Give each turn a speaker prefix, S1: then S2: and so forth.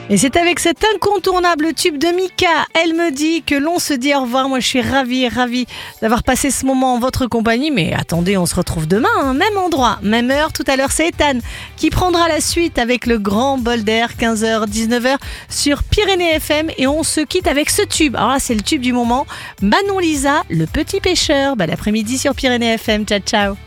S1: Et c'est avec cet incontournable tube de Mika, Elle me dit, que l'on se dit au revoir. Moi je suis ravie d'avoir passé ce moment en votre compagnie. Mais attendez, on se retrouve demain, même endroit, même heure. Tout à l'heure c'est Ethan qui prendra la suite avec le grand bol d'air, 15h, 19h sur Pyrénées FM. Et on se quitte avec ce tube. Alors là c'est le tube du moment, Manon Lisa, Le Petit Pêcheur. L'après-midi sur Pyrénées FM, ciao ciao.